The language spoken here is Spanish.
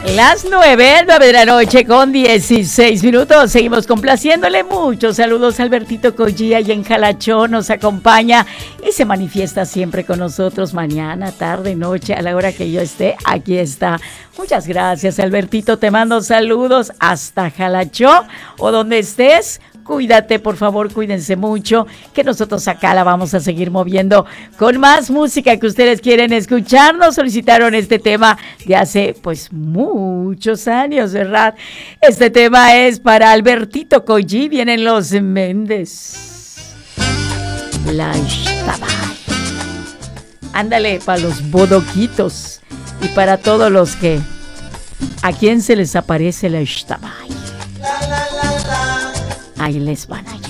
Las 9 de la noche con 16 minutos. Seguimos complaciéndole. Muchos saludos a Albertito Collía y en Jalachó nos acompaña y se manifiesta siempre con nosotros mañana, tarde, noche, a la hora que yo esté. Aquí está. Muchas gracias, Albertito. Te mando saludos hasta Jalachó o donde estés. Cuídate, por favor, cuídense mucho, que nosotros acá la vamos a seguir moviendo con más música que ustedes quieren escuchar. Nos solicitaron este tema de hace, pues, muchos años, ¿verdad? Este tema es para Albertito Collí, vienen los Méndez. La Ixtabay. Ándale, para los bodoquitos y para todos los que, ¿a quién se les aparece la Ixtabay? Ahí les van a ir.